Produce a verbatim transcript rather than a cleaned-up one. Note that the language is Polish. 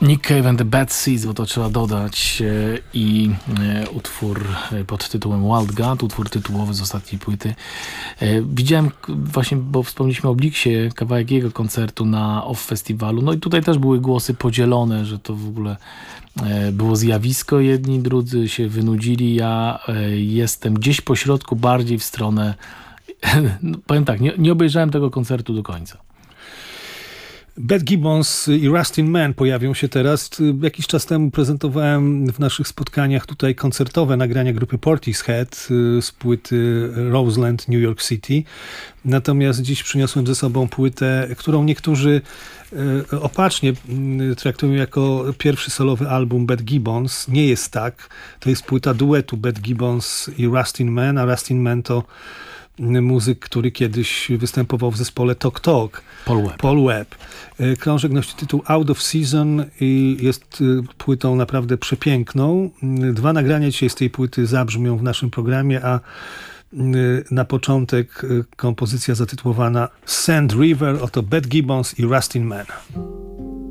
Nick Cave and the Bad Seeds, bo to trzeba dodać, i utwór pod tytułem Wild God, utwór tytułowy z ostatniej płyty. Widziałem właśnie, bo wspomnieliśmy o Bliksie, kawałek jego koncertu na Off Festiwalu, no i tutaj też były głosy podzielone, że to w ogóle było zjawisko, jedni, drudzy się wynudzili. Ja jestem gdzieś po środku, bardziej w stronę, no, powiem tak, nie, nie obejrzałem tego koncertu do końca. Bad Gibbons i Rustin Man pojawią się teraz. Jakiś czas temu prezentowałem w naszych spotkaniach tutaj koncertowe nagrania grupy Portishead z płyty Roseland, New York City. Natomiast dziś przyniosłem ze sobą płytę, którą niektórzy opacznie traktują jako pierwszy solowy album Bad Gibbons. Nie jest tak. To jest płyta duetu Bad Gibbons i Rustin Man, a Rustin Man to muzyk, który kiedyś występował w zespole Talk Talk. Paul Webb. Paul Webb. Krążek nosi tytuł Out of Season i jest płytą naprawdę przepiękną. Dwa nagrania dzisiaj z tej płyty zabrzmią w naszym programie, a na początek kompozycja zatytułowana Sand River, oto Bad Gibbons i Rustin Man.